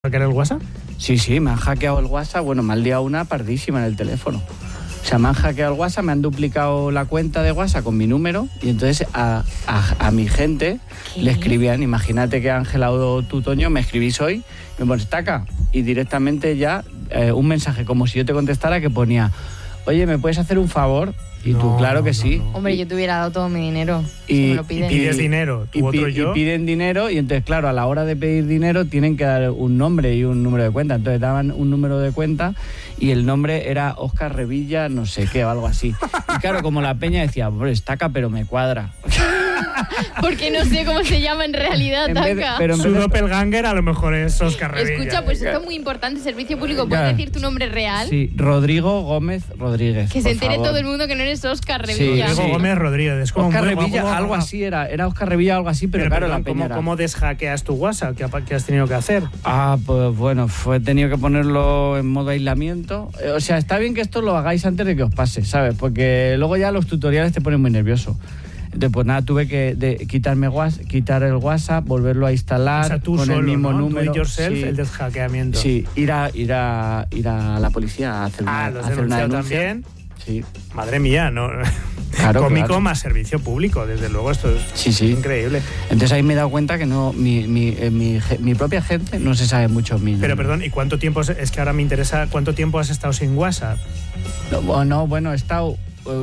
¿Hackear el WhatsApp? Sí, me han hackeado el WhatsApp. Bueno, me han liado una pardísima en el teléfono. O sea, me han hackeado el WhatsApp, me han duplicado la cuenta de WhatsApp con mi número y entonces a mi gente le escribían, imagínate que Ángela o tú, Toño, me escribís hoy, me pones taca y directamente ya un mensaje como si yo te contestara que ponía, oye, ¿me puedes hacer un favor? Y tú, claro que sí. Hombre, yo te hubiera dado todo mi dinero. Y, si me lo piden. Y pides dinero, tú otro y yo. Y piden dinero y entonces, claro, a la hora de pedir dinero tienen que dar un nombre y un número de cuenta. Entonces daban un número de cuenta y el nombre era Óscar Revilla, no sé qué, o algo así. Y claro, como la peña decía, pues estaca, pero me cuadra. Porque no sé cómo se llama en realidad, Taca. Su doppelganger a lo mejor es Óscar Revilla. Escucha, pues esto es muy importante, servicio público. ¿Puedes decir tu nombre real? Sí, Rodrigo Gómez Rodríguez. Que se entere favor. todo el mundo que no eres Óscar Revilla. Rodrigo Gómez Rodríguez. Óscar Revilla, algo así era Óscar Revilla, algo así, pero claro, perdón, la peña ¿cómo deshackeas tu WhatsApp? ¿Qué has tenido que hacer? Pues bueno, he tenido que ponerlo en modo aislamiento. O sea, está bien que esto lo hagáis antes de que os pase, ¿sabes? Porque luego ya los tutoriales te ponen muy nervioso. Entonces, pues nada, tuve que quitar el WhatsApp, volverlo a instalar, o sea, tú con solo, el mismo ¿no? número. Tú yourself, sí. El deshackeamiento. Sí, ir a la policía a hacer una denuncia. También. Sí. Madre mía, ¿no? Claro, Cómico claro. Más servicio público, desde luego, esto es increíble. Entonces ahí me he dado cuenta que no mi propia gente no se sabe mucho mi nombre. Pero perdón, ¿y cuánto tiempo, es que ahora me interesa, cuánto tiempo has estado sin WhatsApp? Bueno, he estado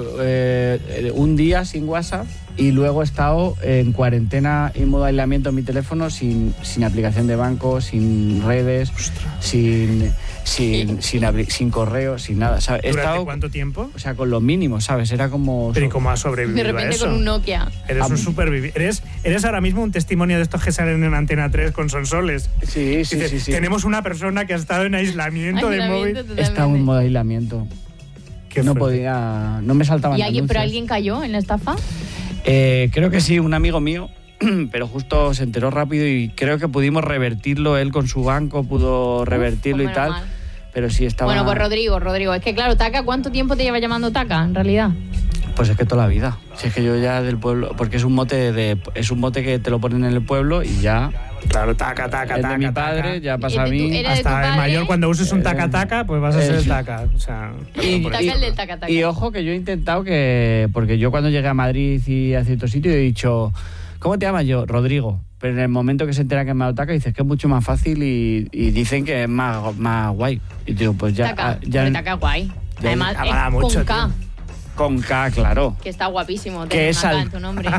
un día sin WhatsApp y luego he estado en cuarentena en modo aislamiento en mi teléfono sin aplicación de banco, sin redes, sin correo, sin nada, ¿sabes? ¿Durante cuánto tiempo? O sea, con lo mínimo, ¿sabes? Era como... Pero ¿y cómo has sobrevivido de repente a eso? con un Nokia. Eres un superviviente. Eres ahora mismo un testimonio de estos que salen en Antena 3 con Sonsoles. Sí. Tenemos una persona que ha estado en aislamiento de móvil. Totalmente. Estaba en modo aislamiento. No podía... No me saltaban anuncios. ¿Pero alguien cayó en la estafa? Creo que sí, un amigo mío, pero justo se enteró rápido y creo que pudimos revertirlo, él con su banco pudo revertirlo y tal. Pero sí estaba... Bueno, pues Rodrigo, es que claro, Taca, ¿cuánto tiempo te lleva llamando Taca, en realidad? Pues es que toda la vida. Si es que yo ya del pueblo, porque es un mote que te lo ponen en el pueblo y ya. Claro, taca. Es de mi padre, ya pasa a mí. Hasta el mayor, cuando uses un taca, pues vas a ser el taca. O sea, el del taca. Y ojo que yo he intentado porque yo cuando llegué a Madrid y a cierto sitio he dicho, ¿cómo te llamas? Yo, Rodrigo. Pero en el momento que se entera que me lo taca, dices que es mucho más fácil y dicen que es más guay. Y digo, pues ya... Taca guay. Además, es mucho, con K. Tío. Con K, claro. Que está guapísimo. Que es en tu nombre.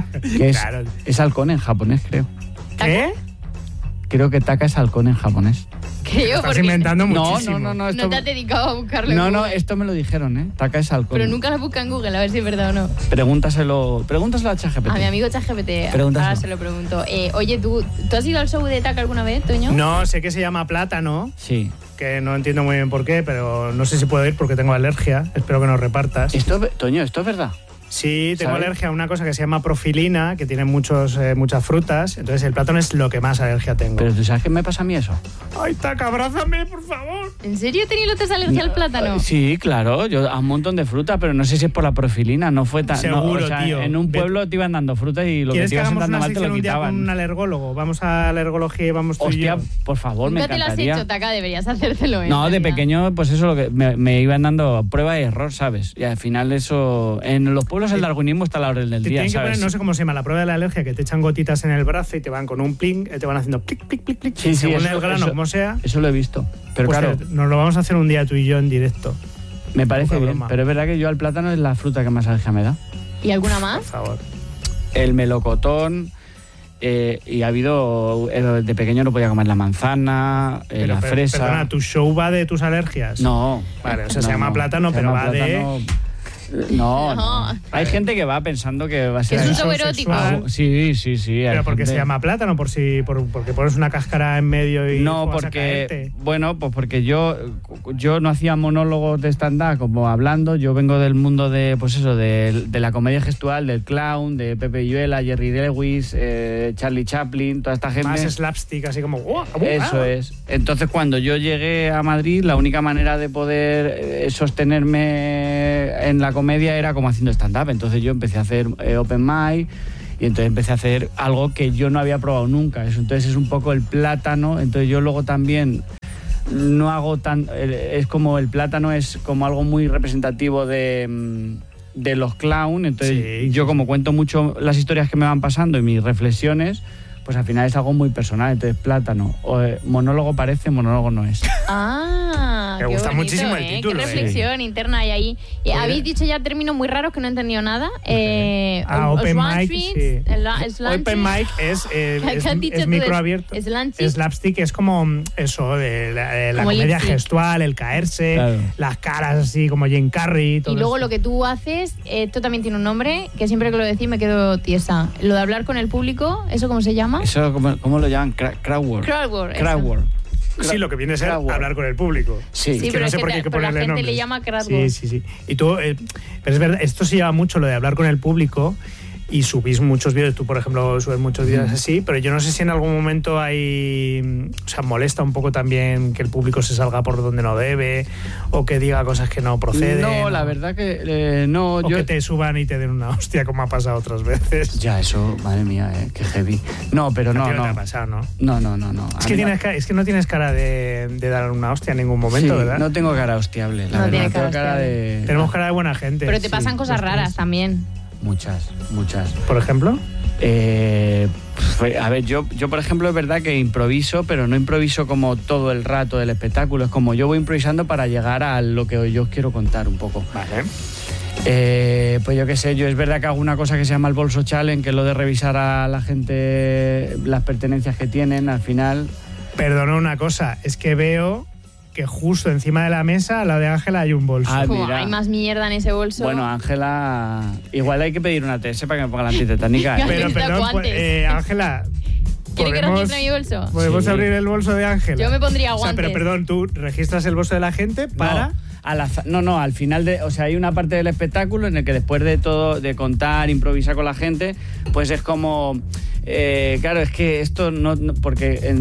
Es halcón en japonés, creo. ¿Qué? Creo que Taka es halcón en japonés. Estás inventando muchísimo. No. No te has dedicado a buscarlo. No, esto me lo dijeron, ¿eh? Taka es halcón. Pero nunca lo busca en Google, a ver si es verdad o no. Pregúntaselo a ChatGPT. A mi amigo ChatGPT. Ahora se lo pregunto. Oye, ¿tú has ido al show de Taka alguna vez, Toño? No, sé que se llama Plátano. Sí. Que no entiendo muy bien por qué, pero no sé si puedo ir porque tengo alergia. Espero que nos repartas. Toño, ¿esto es verdad? Sí, tengo alergia a una cosa que se llama profilina, que tiene muchas frutas. Entonces el plátano es lo que más alergia tengo. ¿Pero tú sabes qué me pasa a mí eso? ¡Ay, Taca, abrázame, por favor! ¿En serio tenías alergia al plátano? Sí, claro, yo a un montón de fruta, pero no sé si es por la profilina, no fue tan... Seguro, tío. En un pueblo te iban dando frutas y lo que te iba sentando mal te lo quitaban. ¿Quieres que hagamos una sección un día con un alergólogo? Vamos a alergología y vamos tú y yo. Por favor, me encantaría. ¿Nunca te lo has hecho, Taca? Deberías hacértelo. No, de pequeño, pues eso, lo que me iban dando prueba y error, ¿sabes? Y al final eso... En los pueblos el darwinismo está a la orden del día, ¿sabes? No sé cómo se llama, la prueba de la alergia, que te echan gotitas en el brazo y te van con un pling, te van haciendo plic, plic, plic, plic, sí, según el grano, como sea. Eso lo he visto. Pero pues claro, nos lo vamos a hacer un día tú y yo en directo. Me parece bien, pero es verdad que yo al plátano es la fruta que más alergia me da. ¿Y alguna más? Por favor. El melocotón, y ha habido... De pequeño no podía comer la manzana, la fresa... Perdona, ¿tu show va de tus alergias? No. Vale, o sea, se llama plátano, pero va de... No. Hay gente que va pensando que va a ser... Es un show erótico. Sí. Pero porque se llama plátano, porque pones una cáscara en medio y... No, porque... Bueno, pues porque yo no hacía monólogos de stand-up como hablando. Yo vengo del mundo de, pues eso, de la comedia gestual, del clown, de Pepe Villuela, Jerry Lewis, Charlie Chaplin, toda esta gente. Más slapstick, así como... Eso es. Entonces, cuando yo llegué a Madrid, la única manera de poder sostenerme en la comedia era como haciendo stand-up. Entonces yo empecé a hacer open mic Y entonces empecé a hacer algo que yo no había probado nunca. Entonces es un poco el plátano. Entonces yo luego también no hago tan... Es como el plátano es como algo muy representativo de los clown. Entonces yo como cuento mucho las historias que me van pasando y mis reflexiones, pues al final es algo muy personal. Entonces plátano, monólogo parece, monólogo no es. Me gusta bonito, muchísimo el título. Qué reflexión interna hay ahí. Habéis dicho ya términos muy raros que no he entendido nada. Open mic, sí. Open mic es micro abierto. Slapstick es como eso, de la comedia gestual, el caerse, claro, las caras así como Jim Carrey. Todo y luego lo que tú haces, esto también tiene un nombre, que siempre que lo decís me quedo tiesa. Lo de hablar con el público, ¿eso cómo se llama? Eso, ¿cómo lo llaman? Crowdwork. Crowdwork. Sí, lo que viene a ser hablar con el público. Sí, que pero no sé por qué hay que ponerle la gente nombres. le llama crowdwork. Sí. Y tú, pero es verdad, esto se lleva mucho, lo de hablar con el público, y subís muchos vídeos. Tú, por ejemplo, subes muchos vídeos así, pero yo no sé si en algún momento hay... O sea, molesta un poco también que el público se salga por donde no debe, o que diga cosas que no proceden. No, la verdad que no. O que te suban y te den una hostia, como ha pasado otras veces. Ya, eso, madre mía, qué heavy. No, pero no. No te ha pasado, ¿no? No. Es que no tienes cara de dar una hostia en ningún momento, sí, ¿verdad? No tengo cara hostiable, la verdad. Tengo cara de... Tenemos cara de buena gente. Pero te pasan cosas raras también. Muchas. ¿Por ejemplo? A ver, yo por ejemplo es verdad que improviso, pero no improviso como todo el rato del espectáculo. Es como yo voy improvisando para llegar a lo que yo os quiero contar un poco. Vale. Pues yo qué sé, yo es verdad que hago una cosa que se llama el bolso challenge, que es lo de revisar a la gente las pertenencias que tienen al final. Perdona una cosa, es que veo que justo encima de la mesa, al lado de Ángela, hay un bolso. Hay más mierda en ese bolso. Bueno, Ángela, igual hay que pedir una TS para que me ponga la antitetánica. Pero perdón, Ángela, ¿quiere que registre mi bolso? ¿Podemos abrir el bolso de Ángela? Yo me pondría guantes. O sea, pero perdón, tú registras el bolso de la gente para... No, al final o sea, hay una parte del espectáculo en el que después de todo, de contar, improvisar con la gente, pues es como... claro, es que esto no porque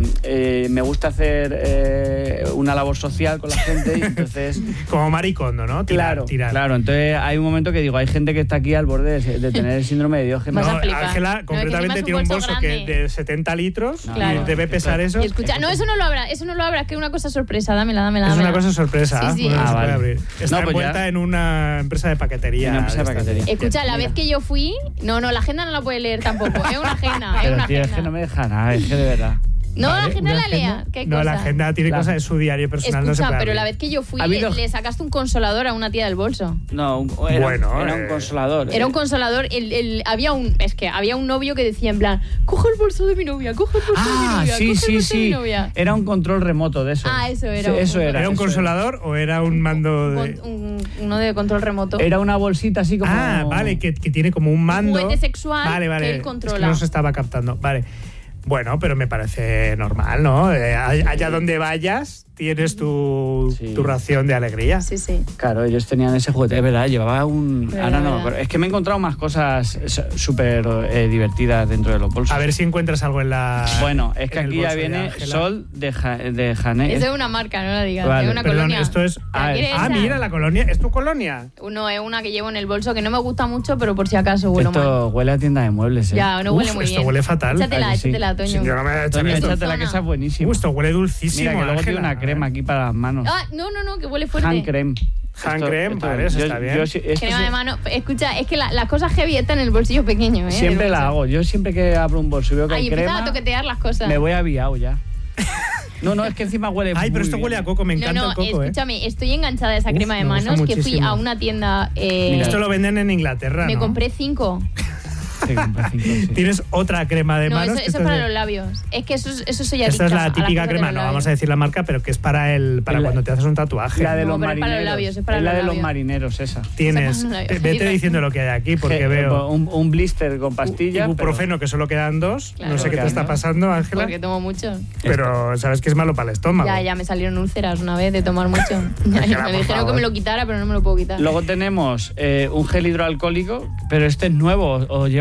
me gusta hacer una labor social con la gente y entonces... Como Maricondo, ¿no? Tirar. Claro, entonces hay un momento que digo, hay gente que está aquí al borde de tener el síndrome de Diógenes. No, Ángela concretamente tiene un bolso de 70 litros y debe pesar eso. Y escucha, no, eso no lo abras, que es una cosa sorpresa, dámela. Es una cosa sorpresa. Sí. No se puede abrir. Está envuelta en una empresa de paquetería. Escucha, la vez que yo fui... No, la agenda no la puede leer tampoco. Es una agenda. Es que no me deja nada, es que de verdad. No, la agenda la lea. No, la agenda tiene cosas de su diario personal. Escucha, no se puede pero abrir. la vez que yo fui le sacaste un consolador a una tía del bolso. No, era un consolador. Era un consolador. Había un novio que decía en plan, coge el bolso de mi novia, coge el bolso de mi novia, sí. Era un control remoto de eso. Eso era. ¿Era un consolador o era un mando de...? Uno de control remoto. Era una bolsita así como... Vale, que tiene como un mando. Un juguete sexual que él controla. Es que no se estaba captando. Vale. Bueno, pero me parece normal, ¿no? Allá donde vayas tienes tu ración de alegría. Sí. Claro, ellos tenían ese juguete, es verdad, llevaba un... Ahora no, pero es que me he encontrado más cosas súper divertidas dentro de los bolsos. A ver si encuentras algo en la... Bueno, es que aquí ya viene Sol de Jané. Es de una marca, no la digas, vale. Es una Perdón, colonia. Esto es... mira, la colonia, ¿es tu colonia? No, es una que llevo en el bolso, que no me gusta mucho, pero por si acaso huelo mal. Esto huele a tienda de muebles, Ya, no huele muy bien. Esto huele fatal. Échatela, Toño. Yo no me Toño, échatela, que esa es buenísima. Esto huele dulcísimo. Mira, que luego tiene una crema aquí para las manos. No, que huele fuerte. Hand cream. Vale, eso está bien. Crema de mano. Escucha, es que las cosas heavy están en el bolsillo pequeño, Siempre la hago. Yo siempre que abro un bolso y veo que hay crema... empiezas a toquetear las cosas. Me voy aviado ya. No, es que encima huele pero esto huele a coco, me encanta el coco, escúchame, estoy enganchada de esa crema de manos, que fui a una tienda... esto lo venden en Inglaterra, Me compré 5. Tienes otra crema de manos. Eso es para los labios. Es que eso ya esta es la típica crema, no vamos a decir la marca, pero que es para cuando te haces un tatuaje. La de los marineros. Para los labios, es para la los de los labios. marineros, esa. Tienes. Vete diciendo lo que hay aquí, porque veo. Un blister con pastillas. Ibuprofeno, que solo quedan 2. Claro, no sé qué te está pasando, Ángela. Porque tomo mucho. Pero sabes que es malo para el estómago. Ya me salieron úlceras una vez de tomar mucho. Me dijeron que me lo quitara, pero no me lo puedo quitar. Luego tenemos un gel hidroalcohólico, pero este es nuevo, o lleva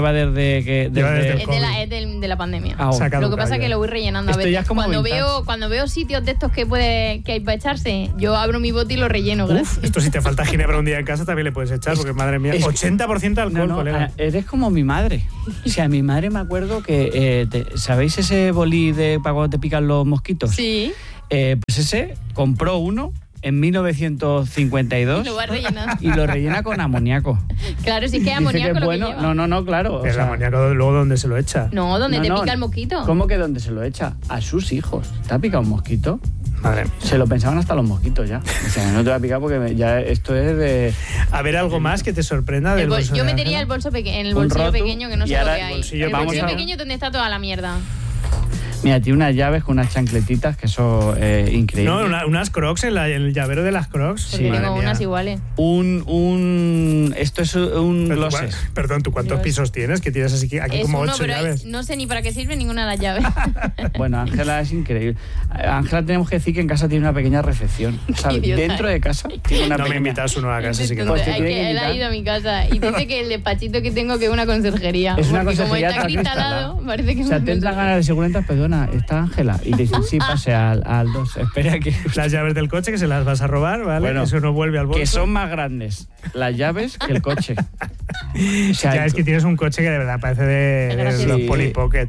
lleva desde que... Lleva desde el Es de la pandemia. Ah, Saca Lo que caduca pasa es ya. que lo voy rellenando a Esto veces. ya es como cuando vintage. veo sitios de estos que hay para echarse, yo abro mi bote y lo relleno. Uf, gracias. esto si te falta ginebra un día en casa también le puedes echar, porque madre mía, 80% de alcohol, colega. Eres como mi madre. O sea, mi madre me acuerdo que... ¿Sabéis ese bolí para cuando te pican los mosquitos? Sí, Pues ese compró uno en 1952 lo va rellenando. y lo rellena con amoníaco. Claro, si es que es Dice amoníaco que es lo bueno. que lleva. No, claro. Pero el amoníaco luego ¿dónde se lo echa? No, donde No, te no. pica el mosquito. ¿Cómo que dónde se lo echa? A sus hijos. ¿Te ha picado un mosquito? Madre mía. Se lo pensaban hasta los mosquitos ya. O sea, no te va a picar porque ya esto es de... A ver, algo más que te sorprenda del bolso Yo de metería Ángela. el bolso en el Un bolsillo roto, pequeño que no y sé lo ahora que el hay. bolsillo El pequeño. bolsillo Vamos a- pequeño es donde está toda la mierda. Mira, tiene unas llaves con unas chancletitas que eso es increíble. No, unas crocs en el llavero de las crocs. Porque Madre tengo mía. unas iguales. Esto es un Pero glosses. Perdón, ¿tú cuántos Dios. pisos tienes? Que tienes así que aquí Es como uno, 8 pero llaves. no sé ni para qué sirve ninguna de las llaves. Bueno, Ángela es increíble. Ángela tenemos que decir que en casa tiene una pequeña recepción. ¿Sabes? idiota. Dentro de casa tiene una No me pequeña... invitas uno a casa, así que no. Pues te Hay tiene que él ha invitar. ido a mi casa y dice que el despachito que tengo que es una conserjería. Es una porque conserjería como está cristalado. cristalado, parece que O sea, es te una entran ganas de seguridad, perdona, ¿está Ángela? Y te dicen, sí, pase al 2. Espera que... Las llaves del coche que se las vas a robar, ¿vale? Bueno, Eso no vuelve al bolso. Que son más grandes las llaves que el coche. O sea, Ya es que tienes un coche que de verdad parece de gracioso. los Sí. Polly Pocket.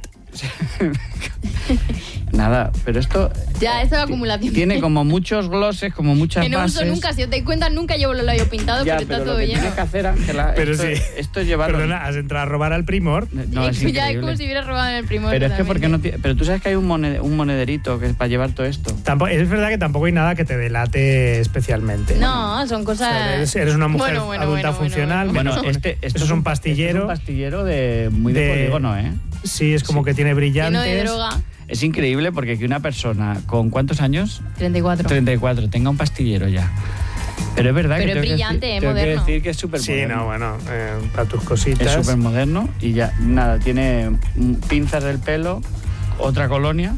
Nada, pero esto Ya, esto es acumulación. tiene como muchos glosses, como muchas Que no bases. uso nunca, si os dais cuenta, nunca llevo los labios pintados Ya, porque está pero todo lo que lleno. tienes que hacer, Ángela, Pero esto, sí. esto es llevarlo... Perdona, has entrado a robar al Primor. No, es ya es increíble. como si hubiera robado en el primor. Pero es que porque totalmente. no tiene... Pero tú sabes que hay un monederito que es para llevar todo esto. Es verdad que tampoco hay nada que te delate especialmente. No, son O cosas... sea, eres una mujer Bueno, adulta funcional. Bueno, menos con- esto es un pastillero. Es un pastillero muy de polígono, ¿eh? Sí, es como que tiene Lleno brillantes. de droga. Es increíble porque que una persona con ¿cuántos años? 34. 34, tenga un pastillero ya. Pero es verdad Pero que es tengo brillante, que es tengo que moderno. decir que es súper Sí, moderno. no, bueno, para tus cositas. Es súper moderno y ya, nada, tiene pinzas del pelo, otra colonia,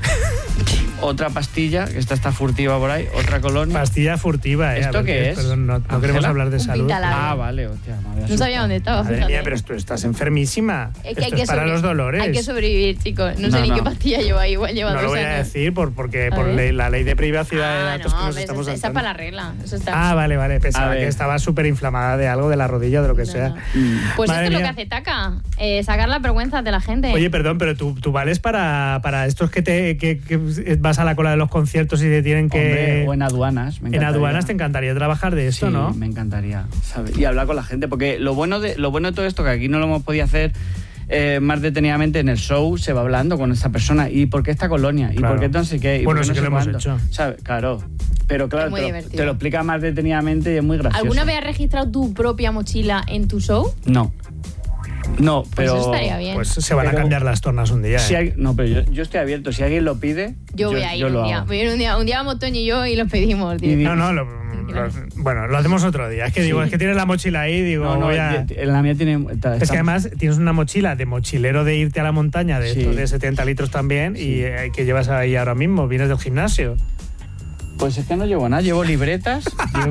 otra pastilla, que esta está furtiva por ahí, otra colonia. Pastilla furtiva, ¿eh? ¿Esto A ver, qué es? Perdón, no ¿Ángela? queremos hablar de Un salud. pintalar. Ah, vale, hostia, me había No sabía asustado. dónde estaba, Madre fíjate. mía, pero tú estás enfermísima. Es que Esto es para los dolores. Hay que sobrevivir, chicos. No sé No, ni no. qué pastilla lleva, igual lleva No 2 lo voy años. a decir porque A por ver. la ley de privacidad de datos que nos ves, estamos esa es saltando. para la regla. Eso está... Ah, vale. Pensaba A ver. que estaba súper inflamada de algo, de la rodilla o de lo que No, sea. no. Mm. Pues Madre esto es lo que mía. hace Taka. Sacar las vergüenzas de la gente. Oye, perdón, pero tú vales para estos que vas a la cola de los conciertos y te tienen que... Hombre, o en aduanas. me en encantaría. aduanas te encantaría trabajar de esto, Sí, ¿no? me encantaría, ¿sabes? Y hablar con la gente, porque lo bueno de todo esto, que aquí no lo hemos podido hacer más detenidamente en el show, se va hablando con esta persona. ¿Y por qué esta colonia? ¿Y Claro. por qué entonces qué? ¿Y Bueno, por qué sí no que sé lo hemos cuánto? hecho. ¿Sabes? Claro. Pero claro, Es muy te divertido. lo explica más detenidamente y es muy gracioso. ¿Alguna vez has registrado tu propia mochila en tu show? No. No, pero... Pues eso estaría bien. Pues se van a Pero- cambiar las tornas un día. Si ¿eh? hay- no, pero yo estoy abierto. Si alguien lo pide, Yo voy a ir lo un día. hago. Voy a ir un día vamos Toño y yo y lo pedimos. Y tío. No, bueno, lo hacemos otro día. Es que digo, Sí. es que tienes la mochila ahí, digo, No, voy a... en la mía tiene... Es que además tienes una mochila de mochilero de irte a la montaña, de Sí. estos de 70 litros también, Sí. y que llevas ahí ahora mismo, vienes del gimnasio. Pues es que no llevo nada, llevo libretas,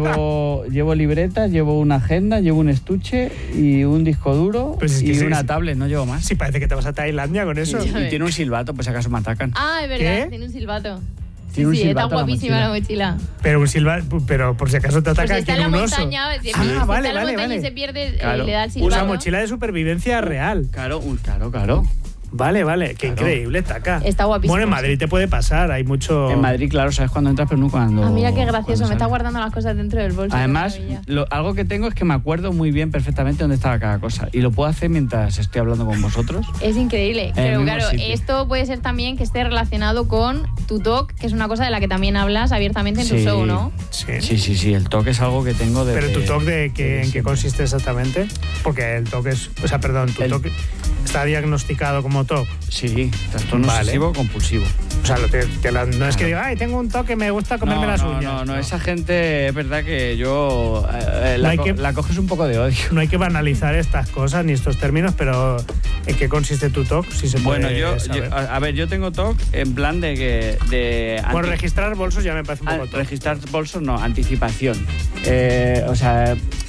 llevo una agenda, llevo un estuche y un disco duro Pues es que y sí, una sí. tablet, no llevo más. Sí, parece que te vas a Tailandia con eso. Y, Ya ves. tiene un silbato, pues si acaso me atacan. Ah, es verdad, ¿Qué? tiene un silbato. Tiene un Sí, silbato está la guapísima la mochila. mochila. Pero un silba, pero por si acaso te Pues ataca si está en tiene la un oso. montaña, si Ah, está en vale, la vale, montaña y vale. se pierde, Claro. le da el Usa silbato. mochila de supervivencia real. Claro, claro. Vale, qué Claro. increíble, Taca. Está guapísimo, Bueno, en sí. Madrid te puede pasar, hay mucho... En Madrid, claro, sabes cuándo entras, pero no cuando... Ah, mira qué cuando gracioso, me está sales. guardando las cosas dentro del bolso. qué Además, maravilla. algo que tengo es que me acuerdo muy bien perfectamente dónde estaba cada cosa. Y lo puedo hacer mientras estoy hablando con vosotros. Es increíble. el Pero mismo claro, sitio. esto puede ser también que esté relacionado con tu talk, que es una cosa de la que también hablas abiertamente en tu Sí. show, ¿no? Sí. Sí, el toque es algo que tengo de... Pero tu TOC, ¿en qué siempre. consiste exactamente? Porque el TOC es... O sea, perdón, tu El- TOC está diagnosticado como TOC. Sí, trastorno Vale. obsesivo compulsivo. O sea, no es que diga, ay, tengo un TOC que me gusta comerme las uñas. No, esa gente es verdad que yo No hay que- la coges un poco de odio. No hay que banalizar estas cosas ni estos términos, pero ¿en qué consiste tu TOC? Si se puede Bueno, saber. a ver, yo tengo TOC en plan de que... Por anti- registrar bolsos ya me parece un poco TOC. registrar bolsos, no, anticipación. O sea,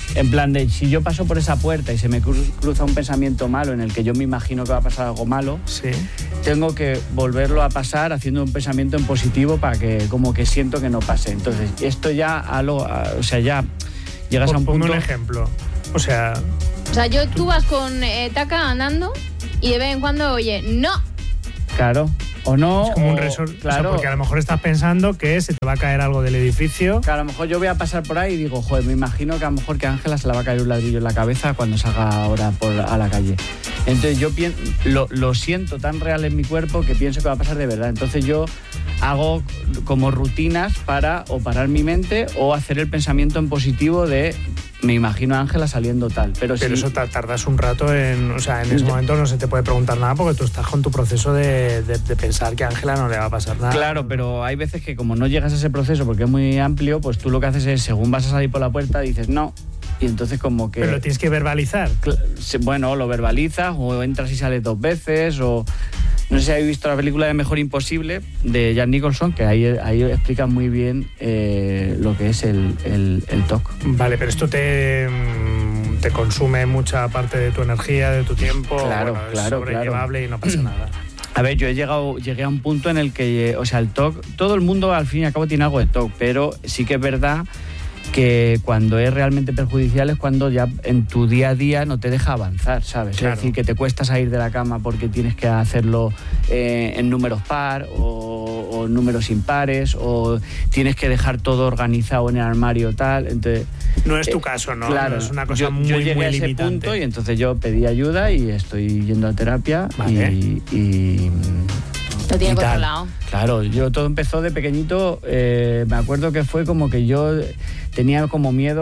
En plan de, si yo paso por esa puerta y se me cruza un pensamiento malo en el que yo me imagino que va a pasar algo malo, Sí. tengo que volverlo a pasar haciendo un pensamiento en positivo para que como que siento que no pase. Entonces, esto ya o sea, ya llegas a un Ponme punto... un ejemplo. O sea, tú vas con Taka andando y de vez en cuando, oye, ¡no! Claro. O no, es como un o- resort. claro. O sea, porque a lo mejor estás pensando que se te va a caer algo del edificio. Que a lo mejor yo voy a pasar por ahí y digo, joder, me imagino que a lo mejor que a Ángela se le va a caer un ladrillo en la cabeza cuando salga ahora a la calle. Entonces yo lo siento tan real en mi cuerpo que pienso que va a pasar de verdad. Entonces yo hago como rutinas para o parar mi mente o hacer el pensamiento en positivo de me imagino a Ángela saliendo tal. Pero Pero sí, eso tardas un rato en... O sea, en ese momento no se te puede preguntar nada porque tú estás con tu proceso de pensar que a Ángela no le va a pasar nada. claro, pero hay veces que como no llegas a ese proceso porque es muy amplio, pues tú lo que haces es, según vas a salir por la puerta, dices no. Y entonces como que... Pero lo tienes que verbalizar. Bueno, lo verbalizas o entras y sales 2 veces o... No sé si habéis visto la película de Mejor Imposible de Jack Nicholson, que ahí explica muy bien lo que es el TOC. Vale, pero esto te consume mucha parte de tu energía, de tu tiempo. Claro, bueno, claro, es sobrellevable y no pasa nada. A ver, llegué a un punto en el que, o sea, el TOC, todo el mundo al fin y al cabo tiene algo de TOC, pero sí que es verdad que cuando es realmente perjudicial es cuando ya en tu día a día no te deja avanzar, ¿sabes? Claro. Es decir, que te cuesta salir de la cama porque tienes que hacerlo en números par o números impares o tienes que dejar todo organizado en el armario tal, entonces... No es tu caso, ¿no? Claro, Es una cosa yo muy, llegué muy a ese limitante. punto y entonces yo pedí ayuda y estoy yendo a terapia Vale. y Lo tiene y tal. controlado. Claro, yo todo empezó de pequeñito, me acuerdo que fue como que yo tenía como miedo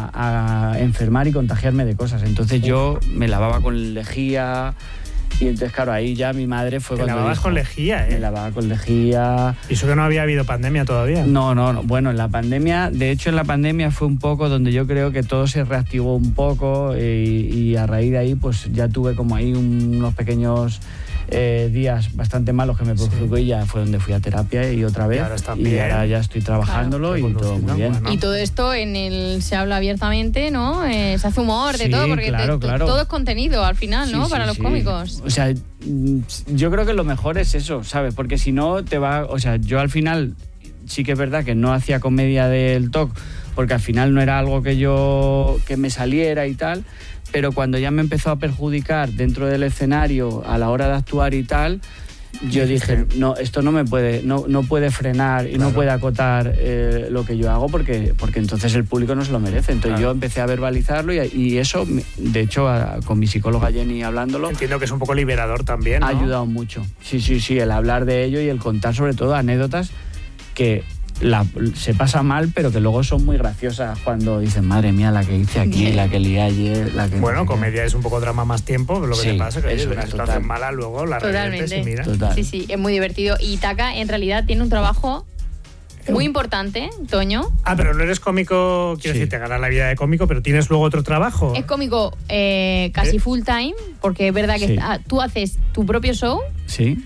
a enfermar y contagiarme de cosas, entonces yo me lavaba con lejía y entonces claro, ahí ya mi madre fue Te cuando lavabas dijo, con lejía, me lavaba con lejía. Y eso que no había habido pandemia todavía. No, bueno, en la pandemia, de hecho en la pandemia fue un poco donde yo creo que todo se reactivó un poco y a raíz de ahí pues ya tuve como ahí unos pequeños días bastante malos que me produjo y ya fue donde fui a terapia y otra vez. Y ahora estás y bien. ahora ya estoy trabajándolo Claro. y todo muy bien. Bueno. Y todo esto se habla abiertamente, ¿no? Se hace humor de Sí, todo, porque claro, claro. todo es contenido al final, ¿no? Sí, Para sí, los sí. cómicos. O sea, yo creo que lo mejor es eso, ¿sabes? Porque si no te va... O sea, yo al final sí que es verdad que no hacía comedia del TOC porque al final no era algo que me saliera y tal, pero cuando ya me empezó a perjudicar dentro del escenario a la hora de actuar y tal, yo dije, no, esto no puede frenar y Claro. no puede acotar lo que yo hago porque entonces el público no se lo merece. Entonces Claro. yo empecé a verbalizarlo y eso, de hecho, con mi psicóloga Jenny hablándolo, Entiendo que es un poco liberador también, ¿no? ha ayudado mucho. Sí, el hablar de ello y el contar sobre todo anécdotas que se pasa mal, pero que luego son muy graciosas cuando dicen, madre mía, la que hice aquí, la que lié ayer, la que... Bueno, no sé qué". comedia es un poco drama más tiempo, pero lo que Sí, te pasa es que oye, eso de una es, situación total. mala luego la revientes Totalmente. y mira. Total. Sí, es muy divertido. Y Taka en realidad tiene un trabajo muy importante, Toño. Ah, pero no eres cómico, quiero Sí. decir, te ganas la vida de cómico, pero tienes luego otro trabajo. Es cómico casi full time, porque es verdad que Sí. tú haces tu propio show, Sí,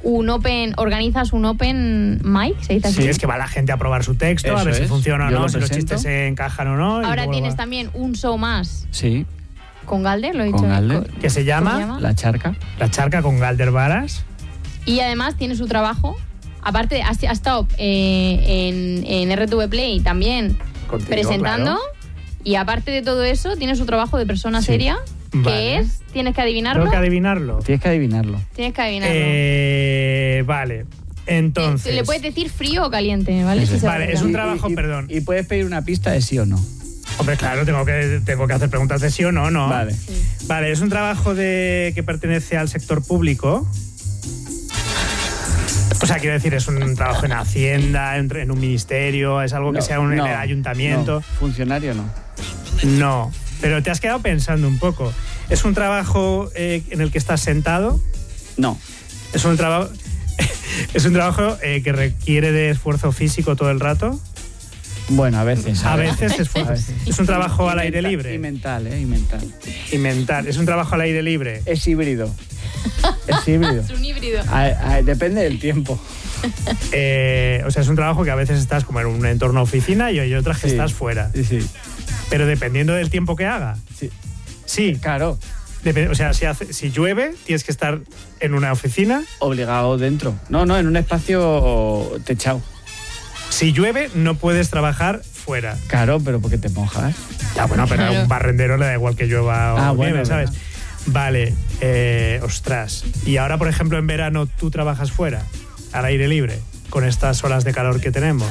organizas un open mic, se dice así. Sí, es que va la gente a probar su texto, a Eso ver si es. funciona o Yo no, lo si los presento. chistes se encajan o no. y Ahora luego tienes va. también un show más sí, con Galder, lo he dicho. con Galder, Que se ¿Cómo llama, se llama? la charca. La Charca con Galder Varas. Y además tiene su trabajo. Aparte, ha estado en RTV Play también Contigo, presentando. claro. Y aparte de todo eso, tiene su trabajo de persona Sí. seria, que Vale. es, tienes que adivinarlo. Tengo que adivinarlo. Tienes que adivinarlo. Tienes que adivinarlo. Vale. Entonces. Le puedes decir frío o caliente, ¿vale? Eso Si es. se Vale, puede. es un trabajo, perdón. Y puedes pedir una pista de sí o no. Hombre, claro, tengo que hacer preguntas de sí o no, ¿no? Vale. Sí. Vale, es un trabajo que pertenece al sector público. O sea, quiero decir, es un trabajo en Hacienda, en un ministerio, es algo que No, sea en no, el ayuntamiento. no. Funcionario no. No, pero te has quedado pensando un poco. ¿Es un trabajo en el que estás sentado? No. ¿Es un trabajo es un trabajo que requiere de esfuerzo físico todo el rato? Bueno, a veces. A ¿sabes? veces esfuerzo. A veces. Es un trabajo al aire Y libre mental, y mental. y mental. Es un trabajo al aire libre. Es híbrido. Es híbrido. Es un híbrido. Depende del tiempo. O sea, es un trabajo que a veces estás como en un entorno oficina y hay otras que Sí. estás fuera. Sí. Pero dependiendo del tiempo que haga. Sí. Claro. O sea, si llueve, tienes que estar en una oficina. Obligado dentro. No, en un espacio techado. Si llueve, no puedes trabajar fuera. Claro, pero porque te mojas. Ya, bueno, pero a un barrendero le da igual que llueva o nieve, ¿sabes? Vale, ostras. Y ahora, por ejemplo, en verano, ¿tú trabajas fuera, al aire libre, con estas olas de calor que tenemos?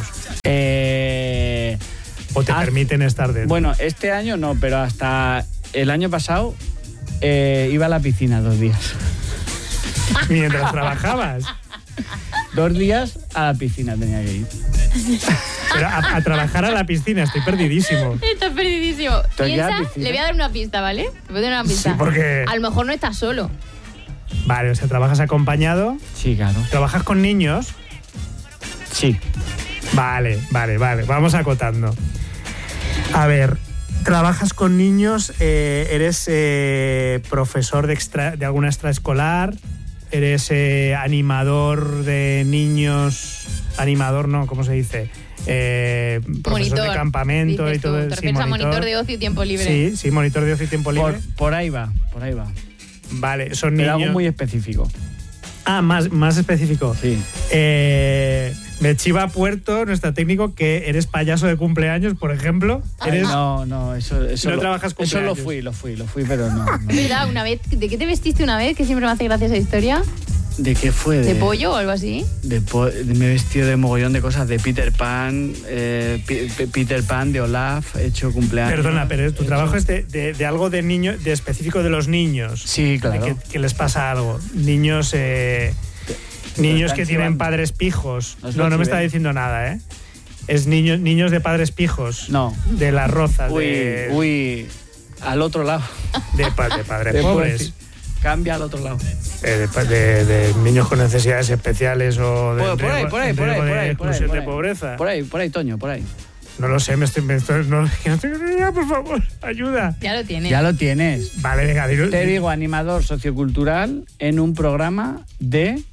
¿O te permiten estar dentro? Bueno, este año no, pero hasta el año pasado iba a la piscina 2 días. ¿Mientras trabajabas? 2 días a la piscina tenía que ir. Pero a trabajar a la piscina, estoy perdidísimo. Estás perdidísimo. Piensa, le voy a dar una pista, ¿vale? Te voy a dar una pista. Sí, porque... A lo mejor no estás solo. Vale, o sea, ¿trabajas acompañado? Sí, claro. ¿Trabajas con niños? Sí. Vale. Vamos acotando. A ver, ¿trabajas con niños? ¿Eres profesor de alguna extraescolar? ¿Eres animador de niños? Animador, no, ¿cómo se dice? Profesor monitor, de campamento y todo eso. ¿Te refieres a monitor de ocio y tiempo libre? Sí, monitor de ocio y tiempo libre. Por ahí va. Vale, son Pero niños. algo muy específico. Ah, más específico. Sí. Me chiva Puerto, nuestro técnico, que eres payaso de cumpleaños, por ejemplo. ¿Eres? No, eso no trabajas cumpleaños. Eso lo fui, pero no. ¿Verdad? Una vez, ¿de qué te vestiste una vez? Que siempre me hace gracia esa historia. ¿De qué fue? ¿De pollo o algo así? Me he vestido de mogollón de cosas, de Peter Pan, de Olaf, he hecho cumpleaños. Perdona, pero tu trabajo es de algo de niño, de específico de los niños. Sí, claro. Que les pasa algo. Niños que tienen padres pijos. No me está diciendo nada, ¿eh? Es niños de padres pijos. No. De las rozas. Uy, al otro lado. De padres pobres. Cambia al otro lado. De niños con necesidades especiales o de por ahí, exclusión de pobreza. Por ahí, Toño, por ahí. No lo sé, no estoy por favor, ayuda. Ya lo tienes. Ya lo tienes. Vale, venga, dilo. Te digo, animador sociocultural en un programa de...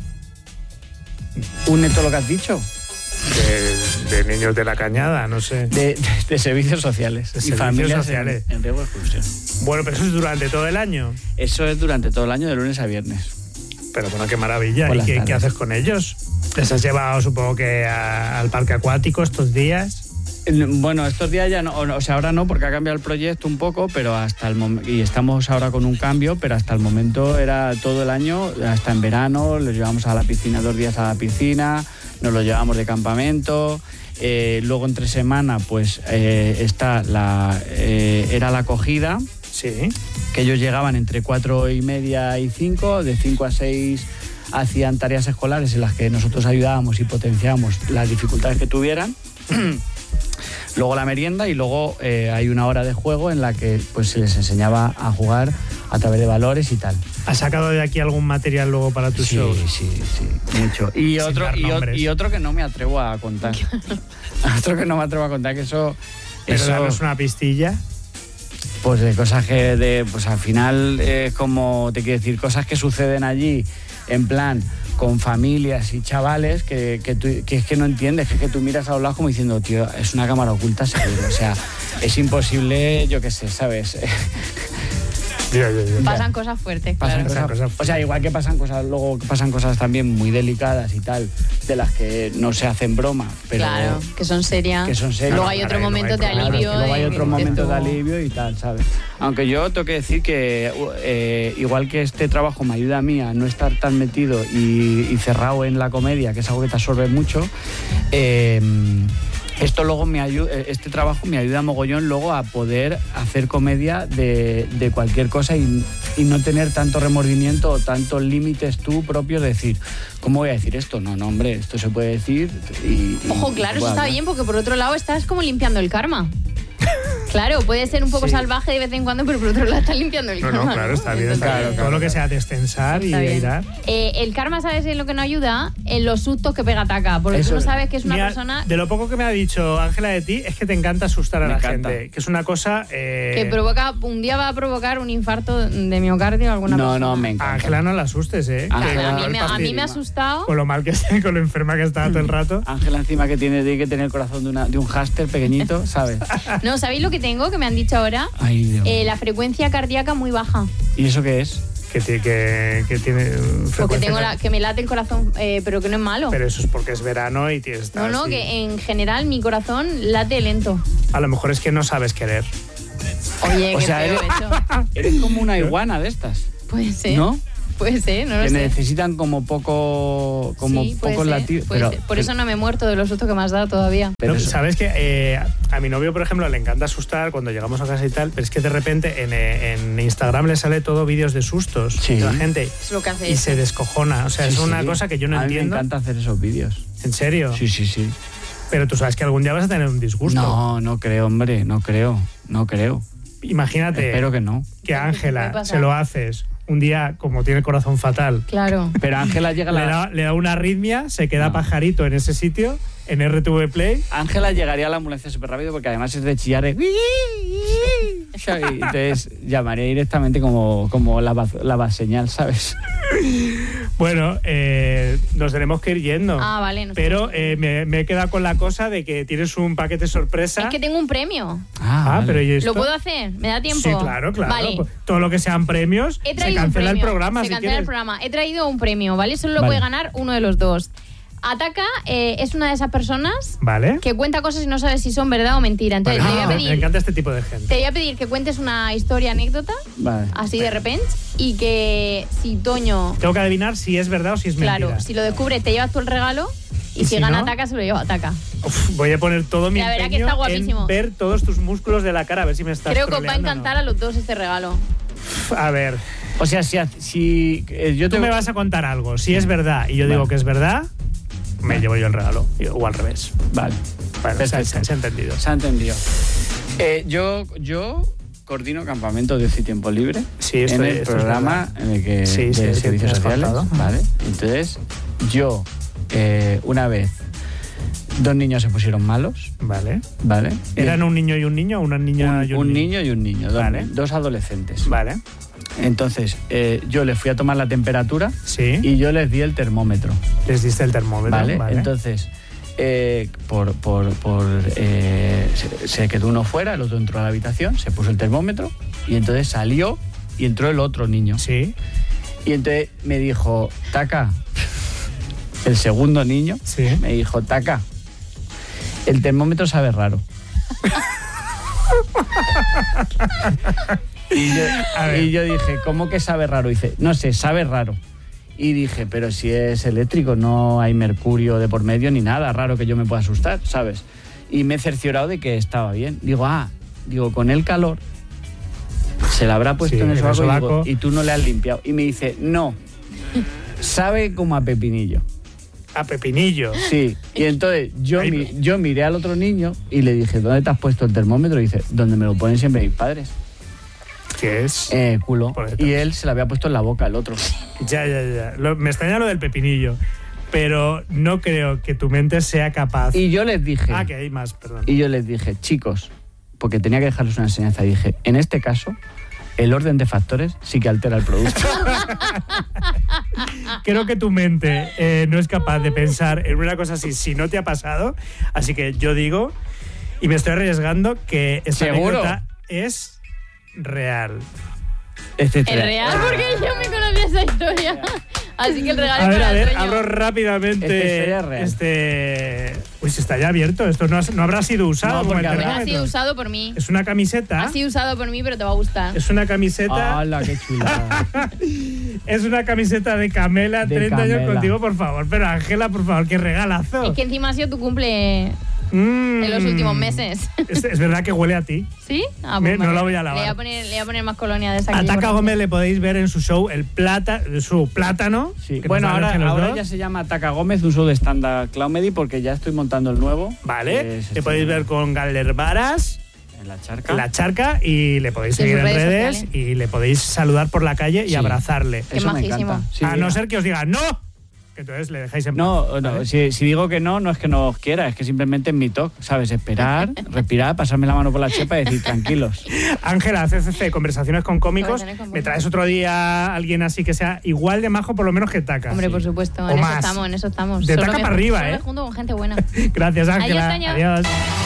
¿Une todo lo que has dicho? De niños de la cañada, no sé. De servicios sociales. De y servicios familias sociales. En riesgo de exclusión. Bueno, pero eso es durante todo el año. Eso es durante todo el año, de lunes a viernes. Pero bueno, qué maravilla. Por ¿Y las qué tardes. haces con ellos? ¿Les has llevado, supongo que, al parque acuático estos días? Bueno, estos días ya no, o sea, ahora no, porque ha cambiado el proyecto un poco, pero hasta el momento, y estamos ahora con un cambio, pero hasta el momento era todo el año, hasta en verano, los llevamos a la piscina 2 días a la piscina, nos los llevamos de campamento, luego entre semana pues era la acogida. Sí. Que ellos llegaban entre 4:30 y 5, de 5 a 6 hacían tareas escolares en las que nosotros ayudábamos y potenciábamos las dificultades que tuvieran. Luego la merienda y luego hay una hora de juego en la que pues se les enseñaba a jugar a través de valores y tal. ¿Has sacado de aquí algún material luego para tus shows? Sí, mucho. Y otro que no me atrevo a contar. Otro que no me atrevo a contar, que eso... Pero danos una pistilla. Pues de cosas que pues al final es como, te quiero decir, cosas que suceden allí, en plan, con familias y chavales que es que no entiendes, que es que tú miras a los lados como diciendo, tío, es una cámara oculta seguro, o sea, es imposible, yo qué sé, ¿sabes? Pasan cosas fuertes, claro. Pasan cosas. O sea, igual que pasan cosas, luego pasan cosas también muy delicadas y tal, de las que no se hacen broma, pero... Claro, que son serias. Luego hay otros momentos de alivio. Luego hay otros momentos de alivio y tal, ¿sabes? Aunque yo tengo que decir que igual que este trabajo me ayuda a mí a no estar tan metido y cerrado en la comedia, que es algo que te absorbe mucho, esto luego este trabajo me ayuda mogollón luego a poder hacer comedia de cualquier cosa y no tener tanto remordimiento o tantos límites tú propios de decir, ¿cómo voy a decir esto? No, hombre, esto se puede decir y Ojo, claro, eso está bien, porque por otro lado estás como limpiando el karma. Claro, puede ser un poco salvaje de vez en cuando, pero por otro lado estás limpiando el karma. No, claro, está bien. Claro, todo lo que sea destensar y irar. El karma, ¿sabes en lo que no ayuda? En los sustos que pega Taca, porque tú no sabes que es una persona... De lo poco que me ha dicho Ángela de ti, es que te encanta asustar a la gente, que es una cosa... Que un día va a provocar un infarto de miocardio a alguna persona. No, me encanta. Ángela, no la asustes, ¿eh? A mí me ha asustado. Con lo mal que está, con lo enferma que está todo el rato. Ángela encima que tiene que tener el corazón de un hámster pequeñito, ¿sabes? No, ¿sabéis lo que tengo, que me han dicho ahora, Ay, Dios. la frecuencia cardíaca muy baja. ¿Y eso qué es? Que tiene Porque frecuencia. que me late el corazón, pero que no es malo. Pero eso es porque es verano y tienes. No, que en general mi corazón late lento. A lo mejor es que no sabes querer. Oye, O qué sea, feo eso. Eres como una iguana de estas, Puede ser. ¿no? Puede ser, no lo Que sé. necesitan como poco Sí, puede ser, latidos. puede ser. Por eso no me he muerto de los sustos que me has dado todavía. Pero No, eso- Sabes que a mi novio, por ejemplo, le encanta asustar cuando llegamos a casa y tal, pero es que de repente en Instagram le sale todo vídeos de sustos Sí. de la gente Es lo que hace y eso. se descojona. O sea, Sí, es una sí. cosa que yo no A mí entiendo. me encanta hacer esos vídeos. ¿En serio? Sí. Pero tú sabes que algún día vas a tener un disgusto. No creo, hombre, no creo. Imagínate Espero que no. que a Puede Ángela pasar. se lo haces un día, como tiene el corazón fatal, Claro. Pero Ángela llega le da una arritmia, se queda No. pajarito en ese sitio, en RTV Play. Ángela llegaría a la ambulancia súper rápido porque además es de chillar. Entonces llamaría directamente como la señal, ¿sabes? Bueno, nos tenemos que ir yendo. Ah, vale. Pero me he quedado con la cosa de que tienes un paquete sorpresa. Es que tengo un premio. Vale. Pero ¿y esto? ¿Lo puedo hacer? ¿Me da tiempo? Sí, claro. Vale. Pues todo lo que sean premios, He se traído un cancela el premio. programa. Se si cancela quieres. el programa. He traído un premio, ¿vale? Solo lo Vale. puede ganar uno de los dos. Ataca es una de esas personas Vale. que cuenta cosas y no sabe si son verdad o mentira. Entonces, Vale. te voy a Me pedir, encanta este tipo de gente. te voy a pedir que cuentes una historia, anécdota, Vale. así de repente, y que si Toño, Tengo que adivinar si es verdad o si es mentira. claro, si lo descubre, te llevas tú el regalo, y ¿Y si si gana no? Ataca, se lo lleva Ataca. Uf, voy a poner todo mi La verdad que empeño está guapísimo. en ver todos tus músculos de la cara, a ver si me estás Creo que os va a troleando o encantar no. a los dos este regalo. A ver, O sea, si yo tú te me vas a contar algo. Si es verdad y yo digo Vale. que es verdad, me llevo yo el regalo. O al revés. Vale. Bueno, Perfecto. se ha entendido. Se ha entendido. Yo coordino campamento de ocio y tiempo libre Sí, en esto el es programa en el que Sí, de sí, servicios me has sociales. contado. Vale. Entonces, yo una vez 2 niños se pusieron malos, Vale. ¿vale? ¿Eran un niño y un niño o una niña y un niño y un niño, Vale. dos adolescentes. Vale. Entonces, yo les fui a tomar la temperatura Sí. y yo les di el termómetro. Les diste el termómetro. ¿Vale? Vale. Entonces, se quedó uno fuera, el otro entró a la habitación, se puso el termómetro y entonces salió y entró el otro niño. Sí. Y entonces me dijo, Taca, el segundo niño, Sí. me dijo, Taca, el termómetro sabe raro. Y yo dije, ¿cómo que sabe raro? Y dice, no sé, sabe raro. Y dije, pero si es eléctrico, no hay mercurio de por medio ni nada raro que yo me pueda asustar, ¿sabes? Y me he cerciorado de que estaba bien. Digo, con el calor se la habrá puesto Sí, en el en el sobaco, sobaco. y tú no le has limpiado. Y me dice, no, sabe como a pepinillo. A pepinillo. Sí, y entonces yo Ay, yo miré al otro niño y le dije, ¿dónde te has puesto el termómetro? Y dice, donde me lo ponen siempre mis padres. ¿Qué es? Culo. Por detrás. Y él se lo había puesto en la boca, el otro. Ya. Me extraña lo del pepinillo. Pero no creo que tu mente sea capaz. Y yo les dije, Que hay más, perdón. chicos, porque tenía que dejarles una enseñanza, dije, en este caso, el orden de factores sí que altera el producto. Creo que tu mente no es capaz de pensar en una cosa así si no te ha pasado. Así que yo digo, y me estoy arriesgando, que esta ¿Seguro? anécdota es real. Es real porque yo me conocía esa historia. Así que el regalo A es para ver, Toño. abro rápidamente. Esta historia es real. Uy, si está ya abierto. Esto no habrá sido usado. No, como porque el habrá- Ha termómetro. sido usado por mí. Es una camiseta. Ha sido usado por mí, pero te va a gustar. Es una camiseta. ¡Hala, qué chulada! Es una camiseta de Camela, De 30 años Camela. contigo, por favor. Pero Ángela, por favor, qué regalazo. Es que encima ha sido tu cumple Mm. en los últimos meses. Es verdad que huele a ti. ¿Sí? Ah, No vale. la voy a lavar. Le voy a poner más colonia de esa que Ataca llevo. Gómez le podéis ver en su show su plátano. Sí. que Bueno, nos alejen los ahora dos. ya se llama Taca Gómez, un show de stand-up comedy, porque ya estoy montando el nuevo. Vale, Se le podéis estrena ver con Galer Varas, en la charca. La Charca, y le podéis En seguir sus en redes redes sociales. y le podéis saludar por la calle y Sí. abrazarle. Qué Eso me majísimo. encanta. Sí, A no ser que os diga ¡no! Que entonces le dejáis en paz. No, ¿vale? si digo que no es que no os quiera, es que simplemente en mi talk, ¿sabes? Esperar, respirar, pasarme la mano por la chepa y decir tranquilos. Ángela, CCC, conversaciones con cómicos. Conversaciones con ¿Me cómicos. traes otro día a alguien así que sea igual de majo, por lo menos que Taca? Hombre, Sí. por supuesto. O En más. eso estamos. De Solo Taca me- para arriba, solo ¿eh? me junto con gente buena. Gracias, Ángela. Toño. Adiós.